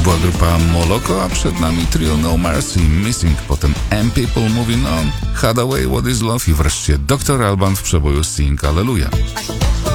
była grupa Moloko, a przed nami trio No Mercy, Missing, potem M People Moving On, Hadaway, What Is Love i wreszcie Dr. Alban w przeboju Sing Hallelujah.